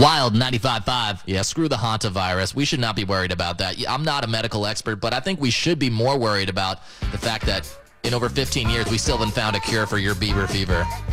Wild 95.5. Yeah, screw the hantavirus. We should not be worried about that. I'm not a medical expert, but I think we should be more worried about the fact that in over 15 years, we still haven't found a cure for your Bieber fever.